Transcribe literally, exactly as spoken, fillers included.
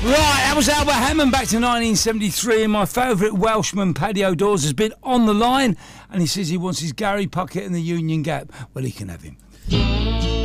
Right, that was Albert Hammond back to nineteen seventy-three, and my favourite Welshman, Paddy O'Dawes, has been on the line, and he says he wants his Gary Puckett and the Union Gap. Well, he can have him.